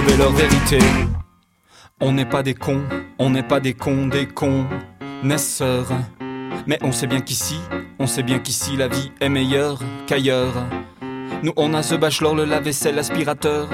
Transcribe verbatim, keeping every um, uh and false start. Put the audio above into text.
de leur vérité. On n'est pas des cons, on n'est pas des cons, des cons naisseurs. Mais on sait bien qu'ici, on sait bien qu'ici la vie est meilleure qu'ailleurs. Nous on a ce bachelor, le lave-vaisselle, l'aspirateur,